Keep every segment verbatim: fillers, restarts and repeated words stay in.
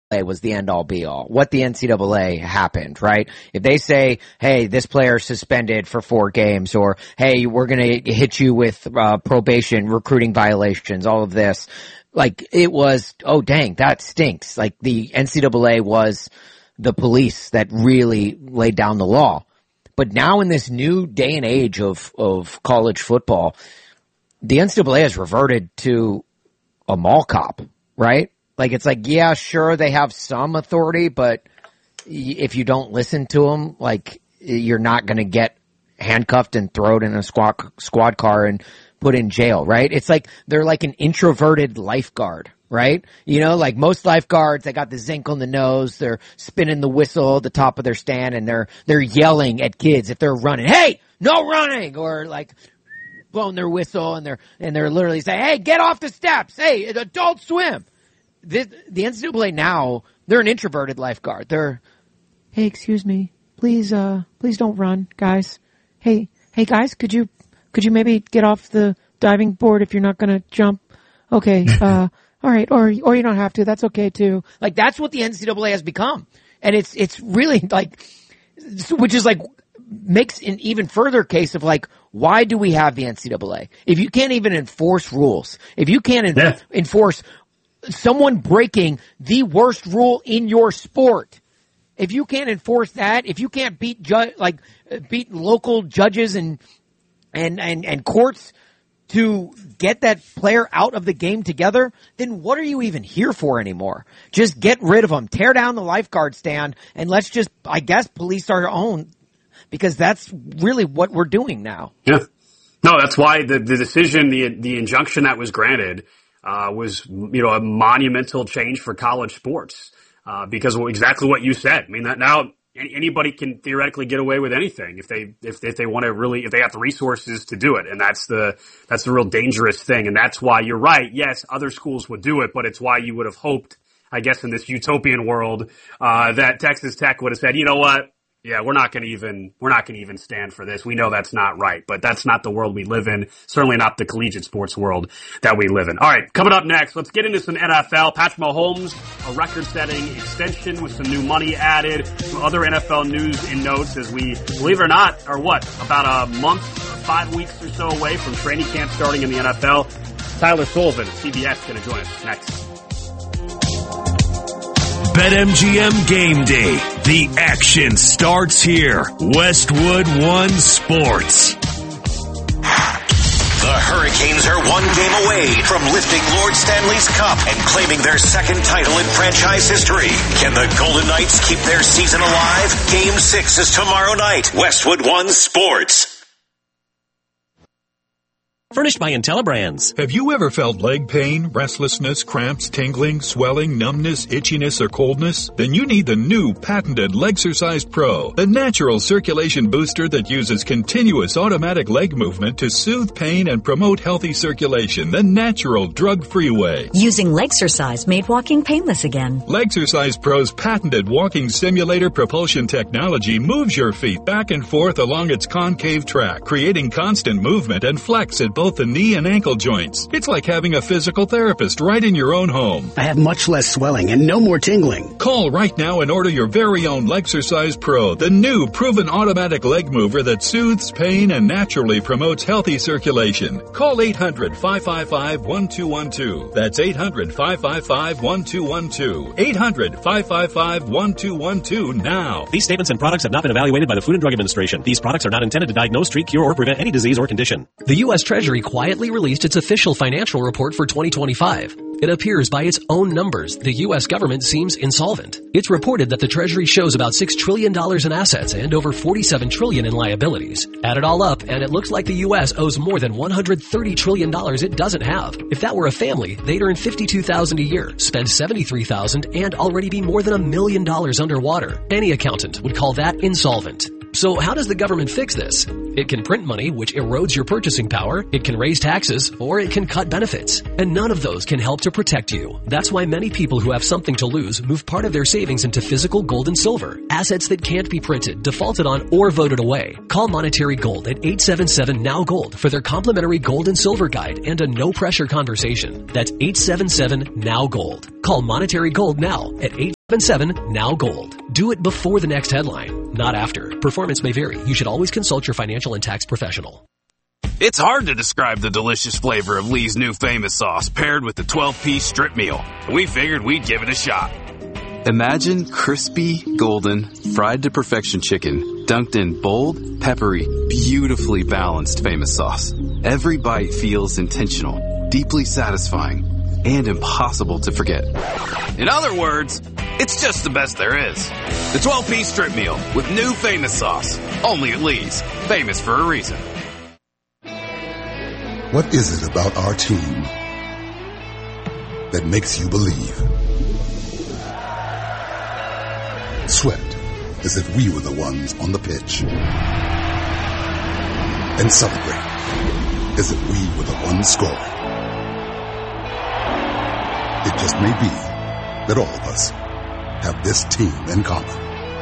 was the end all be all. What the N C double A happened, right? If they say, hey, this player suspended for four games, or hey, we're going to hit you with uh, probation, recruiting violations, all of this, like it was, oh dang, that stinks. Like the N C double A was the police that really laid down the law. But now in this new day and age of, of college football, the N C double A has reverted to a mall cop, right? Like, it's like, yeah, sure, they have some authority, but if you don't listen to them, like, you're not going to get handcuffed and thrown in a squad, squad car and put in jail, right? It's like, they're like an introverted lifeguard, right? You know, like most lifeguards, they got the zinc on the nose, they're spinning the whistle at the top of their stand, and they're, they're yelling at kids if they're running, hey, no running, or like, blowing their whistle, and they're, and they're literally saying, hey, get off the steps, hey, adult swim. The, the N C double A now, they're an introverted lifeguard. They're, hey, excuse me, please, uh, please don't run, guys. Hey, hey, guys, could you, could you maybe get off the diving board if you're not going to jump? Okay, uh, all right, or, or you don't have to. That's okay too. Like, that's what the N C double A has become, and it's, it's really like, which is like makes an even further case of like, why do we have the N C double A if you can't even enforce rules? If you can't en- yeah. enforce someone breaking the worst rule in your sport. If you can't enforce that, if you can't beat ju- like beat local judges and and and and courts to get that player out of the game together, then what are you even here for anymore? Just get rid of them, tear down the lifeguard stand, and let's just, I guess, police our own, because that's really what we're doing now. Yeah, no, that's why the the decision, the the injunction that was granted. Uh, was, you know, a monumental change for college sports, uh, because of exactly what you said. I mean, that now anybody can theoretically get away with anything if they, if, if they want to really, if they have the resources to do it. And that's the, that's the real dangerous thing. And that's why you're right. Yes, other schools would do it, but it's why you would have hoped, I guess, in this utopian world, uh, that Texas Tech would have said, you know what? Yeah, we're not going to even, we're not going to even stand for this. We know that's not right, but that's not the world we live in. Certainly not the collegiate sports world that we live in. All right, coming up next, let's get into some N F L. Patrick Mahomes, a record-setting extension with some new money added, some other N F L news and notes as we, believe it or not, are what, about a month, five weeks or so away from training camp starting in the N F L. Tyler Sullivan, C B S, going to join us next. BetMGM Game Day. The action starts here. Westwood One Sports. The Hurricanes are one game away from lifting Lord Stanley's Cup and claiming their second title in franchise history. Can the Golden Knights keep their season alive? Game six is tomorrow night. Westwood One Sports. Furnished by IntelliBrands. Have you ever felt leg pain, restlessness, cramps, tingling, swelling, numbness, itchiness, or coldness? Then you need the new patented Legsercise Pro, the natural circulation booster that uses continuous automatic leg movement to soothe pain and promote healthy circulation the natural, drug-free way. Using Legsercise made walking painless again. Legsercise Pro's patented walking simulator propulsion technology moves your feet back and forth along its concave track, creating constant movement and flex at both the knee and ankle joints. It's like having a physical therapist right in your own home. I have much less swelling and no more tingling. Call right now and order your very own Legsercise Pro, the new proven automatic leg mover that soothes pain and naturally promotes healthy circulation. Call eight hundred, five five five, one two one two. That's eight hundred, five five five, one two one two. eight hundred, five five five, one two one two now. These statements and products have not been evaluated by the Food and Drug Administration. These products are not intended to diagnose, treat, cure, or prevent any disease or condition. The U S Treasury quietly released its official financial report for twenty twenty-five. It appears by its own numbers, the U S government seems insolvent. It's reported that the Treasury shows about six trillion dollars in assets and over forty-seven trillion dollars in liabilities. Add it all up, and it looks like the U S owes more than one hundred thirty trillion dollars it doesn't have. If that were a family, they'd earn fifty-two thousand dollars a year, spend seventy-three thousand dollars, and already be more than a million dollars underwater. Any accountant would call that insolvent. So how does the government fix this? It can print money, which erodes your purchasing power, it can raise taxes, or it can cut benefits. And none of those can help to protect you. That's why many people who have something to lose move part of their savings into physical gold and silver, assets that can't be printed, defaulted on, or voted away. Call Monetary Gold at eight seven seven, N O W Gold for their complimentary gold and silver guide and a no-pressure conversation. That's eight seven seven, N O W Gold. Call Monetary Gold now at eight seven seven, now gold. Do it before the next headline, not after. Performance may vary. You should always consult your financial and tax professional. It's hard to describe the delicious flavor of Lee's new famous sauce paired with the twelve-piece strip meal. We figured we'd give it a shot. Imagine crispy, golden, fried to perfection chicken dunked in bold, peppery, beautifully balanced famous sauce. Every bite feels intentional, deeply satisfying, and impossible to forget. In other words, it's just the best there is. The twelve-piece strip meal with new famous sauce. Only at Lee's. Famous for a reason. What is it about our team that makes you believe? Sweat as if we were the ones on the pitch. And celebrate as if we were the ones scoring. It just may be that all of us have this team in common.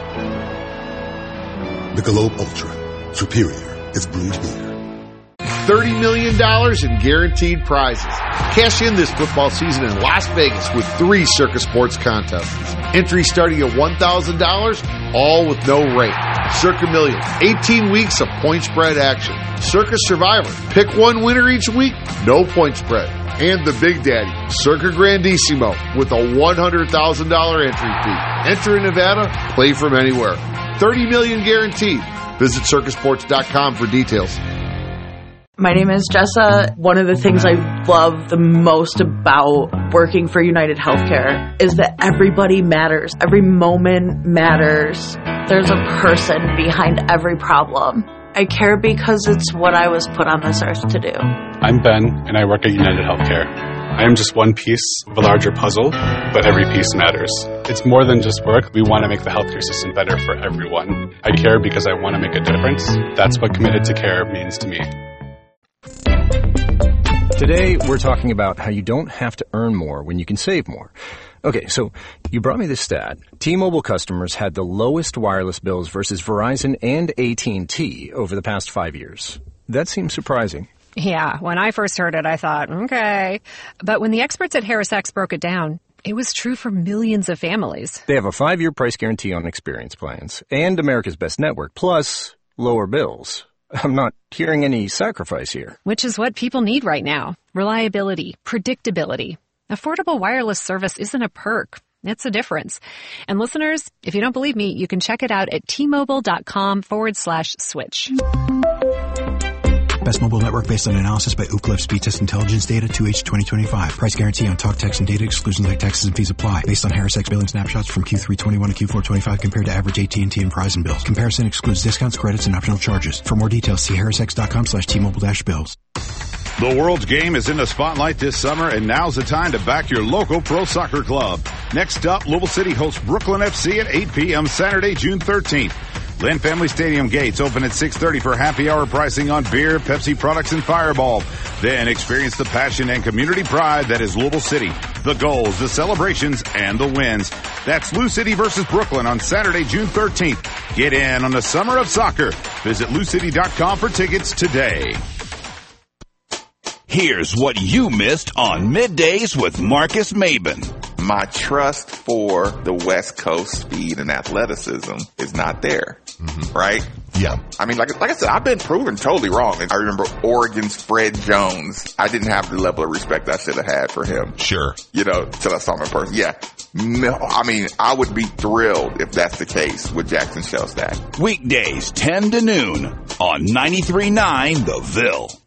Michelob Ultra, superior is brewed here. thirty million dollars in guaranteed prizes. Cash in this football season in Las Vegas with three Circa Sports contests. Entry starting at one thousand dollars, all with no rate. Circa Million, eighteen weeks of point spread action. Circa Survivor, pick one winner each week, no point spread. And the Big Daddy, Circa Grandissimo, with a one hundred thousand dollars entry fee. Enter in Nevada, play from anywhere. thirty million dollars guaranteed. Visit circa sports dot com for details. My name is Jessa. One of the things I love the most about working for United Healthcare is that everybody matters. Every moment matters. There's a person behind every problem. I care because it's what I was put on this earth to do. I'm Ben, and I work at United Healthcare. I am just one piece of a larger puzzle, but every piece matters. It's more than just work. We want to make the healthcare system better for everyone. I care because I want to make a difference. That's what committed to care means to me. Today, we're talking about how you don't have to earn more when you can save more. Okay, so you brought me this stat. T-Mobile customers had the lowest wireless bills versus Verizon and A T and T over the past five years. That seems surprising. Yeah, when I first heard it, I thought, okay. But when the experts at HarrisX broke it down, it was true for millions of families. They have a five-year price guarantee on experience plans and America's Best Network, plus lower bills. I'm not hearing any sacrifice here. Which is what people need right now. Reliability, predictability. Affordable wireless service isn't a perk. It's a difference. And listeners, if you don't believe me, you can check it out at T-Mobile.com forward slash switch. Best mobile network based on analysis by Ookla Speed Test Intelligence Data two H twenty twenty-five. Price guarantee on talk, text, and data. Exclusions like taxes and fees apply. Based on HarrisX billing snapshots from Q three twenty-one to Q four twenty-five compared to average A T and T and Verizon bills. Comparison excludes discounts, credits, and optional charges. For more details, see harrisx.com slash T-Mobile dash bills. The World's Game is in the spotlight this summer, and now's the time to back your local pro soccer club. Next up, Louisville City hosts Brooklyn F C at eight p.m. Saturday, June thirteenth. Lynn Family Stadium gates open at six thirty for happy hour pricing on beer, Pepsi products, and Fireball. Then experience the passion and community pride that is Louisville City. The goals, the celebrations, and the wins. That's Lou City versus Brooklyn on Saturday, June thirteenth. Get in on the summer of soccer. Visit lou city dot com for tickets today. Here's what you missed on Middays with Marcus Maben. My trust for the West Coast speed and athleticism is not there, mm-hmm. right? Yeah. I mean, like like I said, I've been proven totally wrong. I remember Oregon's Fred Jones. I didn't have the level of respect I should have had for him. Sure. You know, till I saw him in person. Yeah. No, I mean, I would be thrilled if that's the case with Jackson Shellstack. Weekdays, ten to noon on ninety-three point nine The Ville.